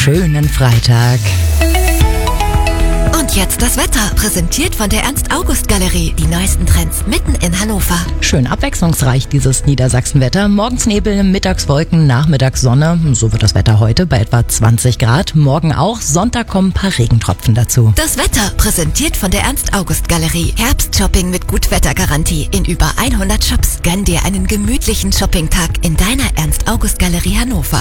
schönen Freitag. Und jetzt das Wetter, präsentiert von der Ernst-August-Galerie. Die neuesten Trends mitten in Hannover. Schön abwechslungsreich dieses Niedersachsenwetter. Morgens Nebel, mittags Wolken, nachmittags Sonne. So wird das Wetter heute bei etwa 20 Grad. Morgen auch. Sonntag kommen ein paar Regentropfen dazu. Das Wetter, präsentiert von der Ernst-August-Galerie. Herbstshopping mit Gutwettergarantie in über 100 Shops. Gönn dir einen gemütlichen Shoppingtag in deiner Ernst-August-Galerie Hannover.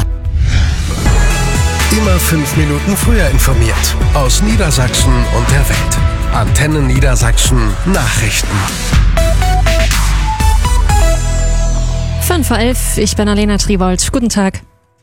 Immer 5 Minuten früher informiert. Aus Niedersachsen und der Welt. Antenne Niedersachsen Nachrichten. 5:11 Uhr, ich bin Alena Triwold. Guten Tag.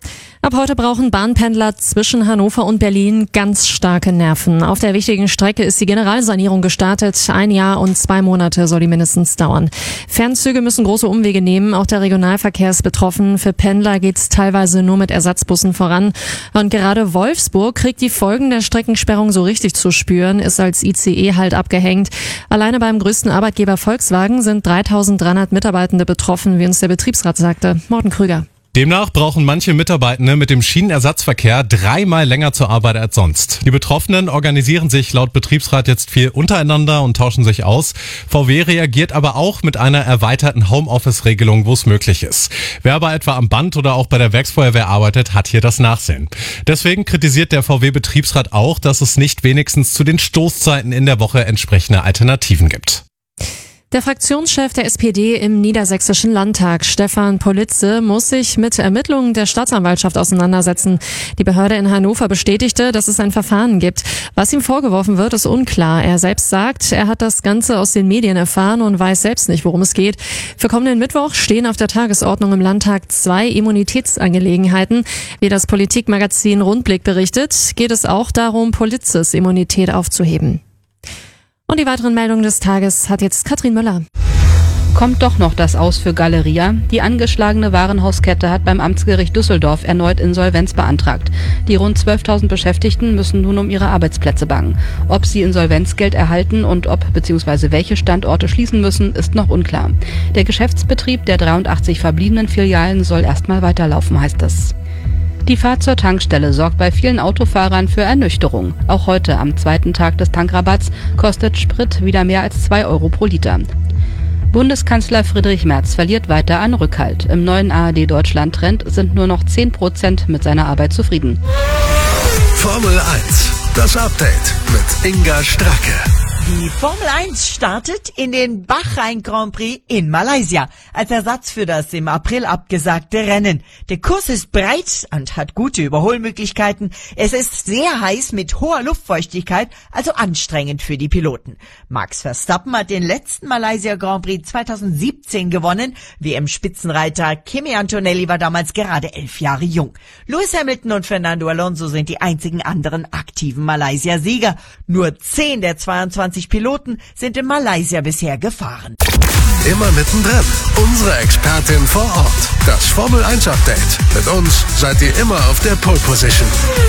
Ab heute brauchen Bahnpendler zwischen Hannover und Berlin ganz starke Nerven. Auf der wichtigen Strecke ist die Generalsanierung gestartet. 1 Jahr und 2 Monate soll die mindestens dauern. Fernzüge müssen große Umwege nehmen. Auch der Regionalverkehr ist betroffen. Für Pendler geht's teilweise nur mit Ersatzbussen voran. Und gerade Wolfsburg kriegt die Folgen der Streckensperrung so richtig zu spüren, ist als ICE halt abgehängt. Alleine beim größten Arbeitgeber Volkswagen sind 3.300 Mitarbeitende betroffen, wie uns der Betriebsrat sagte. Morten Krüger. Demnach brauchen manche Mitarbeitende mit dem Schienenersatzverkehr 3-mal länger zur Arbeit als sonst. Die Betroffenen organisieren sich laut Betriebsrat jetzt viel untereinander und tauschen sich aus. VW reagiert aber auch mit einer erweiterten Homeoffice-Regelung, wo es möglich ist. Wer aber etwa am Band oder auch bei der Werksfeuerwehr arbeitet, hat hier das Nachsehen. Deswegen kritisiert der VW-Betriebsrat auch, dass es nicht wenigstens zu den Stoßzeiten in der Woche entsprechende Alternativen gibt. Der Fraktionschef der SPD im Niedersächsischen Landtag, Stefan Politze, muss sich mit Ermittlungen der Staatsanwaltschaft auseinandersetzen. Die Behörde in Hannover bestätigte, dass es ein Verfahren gibt. Was ihm vorgeworfen wird, ist unklar. Er selbst sagt, er hat das Ganze aus den Medien erfahren und weiß selbst nicht, worum es geht. Für kommenden Mittwoch stehen auf der Tagesordnung im Landtag 2 Immunitätsangelegenheiten. Wie das Politikmagazin Rundblick berichtet, geht es auch darum, Politzes Immunität aufzuheben. Und die weiteren Meldungen des Tages hat jetzt Katrin Müller. Kommt doch noch das Aus für Galeria. Die angeschlagene Warenhauskette hat beim Amtsgericht Düsseldorf erneut Insolvenz beantragt. Die rund 12.000 Beschäftigten müssen nun um ihre Arbeitsplätze bangen. Ob sie Insolvenzgeld erhalten und ob bzw. welche Standorte schließen müssen, ist noch unklar. Der Geschäftsbetrieb der 83 verbliebenen Filialen soll erstmal weiterlaufen, heißt es. Die Fahrt zur Tankstelle sorgt bei vielen Autofahrern für Ernüchterung. Auch heute, am 2. Tag des Tankrabatts, kostet Sprit wieder mehr als 2 Euro pro Liter. Bundeskanzler Friedrich Merz verliert weiter an Rückhalt. Im neuen ARD-Deutschland-Trend sind nur noch 10% mit seiner Arbeit zufrieden. Formel 1, das Update mit Inga Stracke. Die Formel 1 startet in den Bahrain Grand Prix in Malaysia als Ersatz für das im April abgesagte Rennen. Der Kurs ist breit und hat gute Überholmöglichkeiten. Es ist sehr heiß mit hoher Luftfeuchtigkeit, also anstrengend für die Piloten. Max Verstappen hat den letzten Malaysia Grand Prix 2017 gewonnen. WM-Spitzenreiter Kimi Antonelli war damals gerade 11 Jahre jung. Lewis Hamilton und Fernando Alonso sind die einzigen anderen aktiven Malaysia-Sieger. Nur 10 der 22 Piloten sind in Malaysia bisher gefahren. Immer mittendrin. Unsere Expertin vor Ort. Das Formel 1 Update. Mit uns seid ihr immer auf der Pole Position.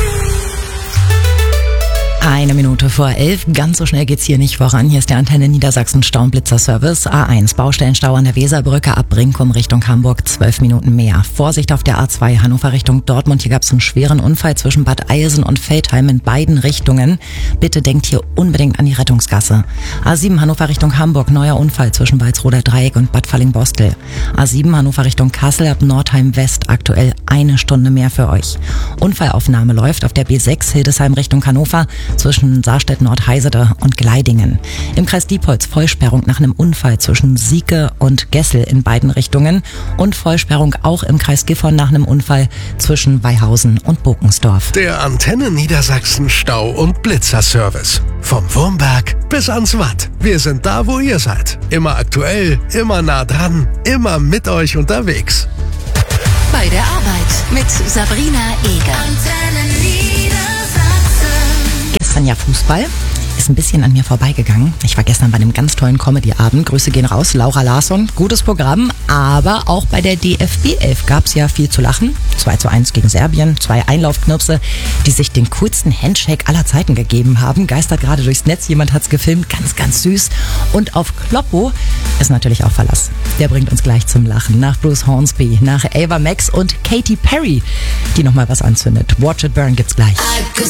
1 Minute vor 11. Ganz so schnell geht's hier nicht voran. Hier ist der Antenne Niedersachsen Stau- und Blitzerservice. A1 Baustellenstau an der Weserbrücke ab Brinkum Richtung Hamburg, 12 Minuten mehr. Vorsicht auf der A2 Hannover Richtung Dortmund. Hier gab's einen schweren Unfall zwischen Bad Eilsen und Veltheim in beiden Richtungen. Bitte denkt hier unbedingt an die Rettungsgasse. A7 Hannover Richtung Hamburg. Neuer Unfall zwischen Walsroder Dreieck und Bad Falling-Bostel. A7 Hannover Richtung Kassel ab Nordheim West. Aktuell 1 Stunde mehr für euch. Unfallaufnahme läuft auf der B6 Hildesheim Richtung Hannover zwischen Saarstedt-Nord-Heisede und Gleidingen. Im Kreis Diepholz Vollsperrung nach einem Unfall zwischen Sieke und Gessel in beiden Richtungen und Vollsperrung auch im Kreis Gifhorn nach einem Unfall zwischen Weihausen und Bokensdorf. Der Antenne Niedersachsen Stau- und Blitzerservice. Vom Wurmberg bis ans Watt. Wir sind da, wo ihr seid. Immer aktuell, immer nah dran, immer mit euch unterwegs. Bei der Arbeit mit Sabrina Eger. Antenne Niedersachsen. Gestern ja Fußball. ist ein bisschen an mir vorbeigegangen. Ich war gestern bei einem ganz tollen Comedy-Abend. Grüße gehen raus, Laura Larsson. Gutes Programm, aber auch bei der DFB 11 gab es ja viel zu lachen. 2:1 gegen Serbien, 2 Einlaufknirpse, die sich den coolsten Handshake aller Zeiten gegeben haben. Geistert gerade durchs Netz, jemand hat's gefilmt, ganz, ganz süß. Und auf Kloppo ist natürlich auch Verlass. Der bringt uns gleich zum Lachen. Nach Bruce Hornsby, nach Ava Max und Katy Perry, die nochmal was anzündet. Watch It Burn gibt's gleich.